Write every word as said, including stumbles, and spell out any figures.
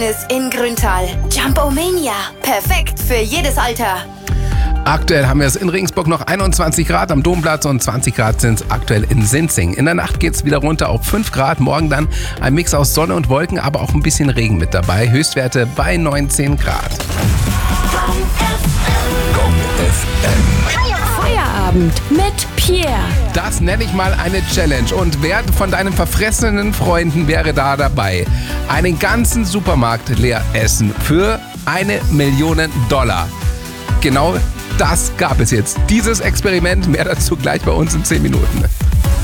Fitness in Grüntal. Jumpomania. Perfekt für jedes Alter. Aktuell haben wir es in Regensburg noch einundzwanzig Grad am Domplatz und zwanzig Grad sind es aktuell in Sinzing. In der Nacht geht es wieder runter auf fünf Grad. Morgen dann ein Mix aus Sonne und Wolken, aber auch ein bisschen Regen mit dabei. Höchstwerte bei neunzehn Grad. Feierabend mit Pierre. Das nenne ich mal eine Challenge. Und wer von deinen verfressenen Freunden wäre da dabei? Einen ganzen Supermarkt leer essen für eine Million Dollar. Genau das gab es jetzt. Dieses Experiment, mehr dazu gleich bei uns in zehn Minuten.